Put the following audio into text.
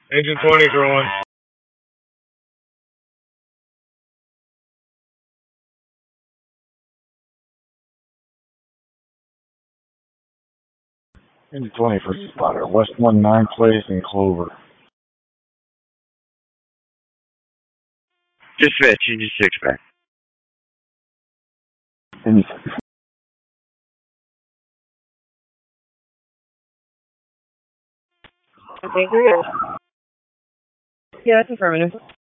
Engine 20 rolling. Engine 20 for spotter. West 19 place in Clover. Dispatch, engine 6 back. Engine I think we are. Yeah, that's affirmative.